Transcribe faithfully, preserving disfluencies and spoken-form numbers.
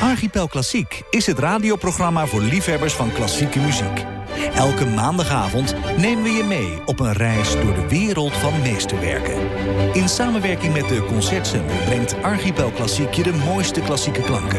Archipel Klassiek is het radioprogramma voor liefhebbers van klassieke muziek. Elke maandagavond nemen we je mee op een reis door de wereld van meesterwerken. In samenwerking met de Concertcenter brengt Archipel Klassiek je de mooiste klassieke klanken.